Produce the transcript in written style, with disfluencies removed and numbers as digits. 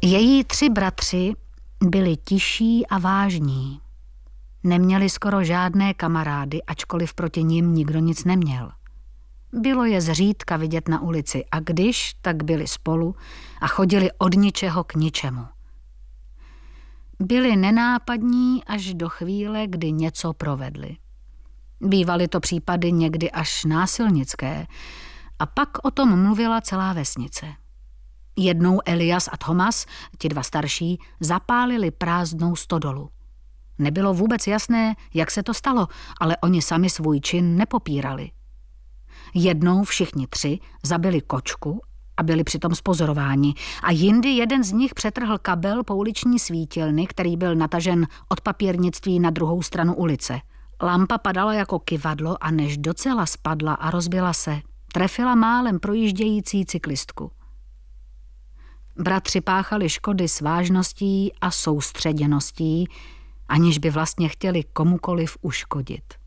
Její 3 bratři byli tiší a vážní. Neměli skoro žádné kamarády, ačkoliv proti nim nikdo nic neměl. Bylo je zřídka vidět na ulici a když, tak byli spolu a chodili od ničeho k ničemu. Byli nenápadní až do chvíle, kdy něco provedli. Bývaly to případy někdy až násilnické a pak o tom mluvila celá vesnice. Jednou Elias a Thomas, ti 2 starší, zapálili prázdnou stodolu. Nebylo vůbec jasné, jak se to stalo, ale oni sami svůj čin nepopírali. Jednou všichni 3 zabili kočku a byli přitom zpozorováni a jindy jeden z nich přetrhl kabel pouliční svítilny, který byl natažen od papírnictví na druhou stranu ulice. Lampa padala jako kyvadlo a než docela spadla a rozbila se, trefila málem projíždějící cyklistku. Bratři páchali škody s vážností a soustředěností, aniž by vlastně chtěli komukoliv uškodit.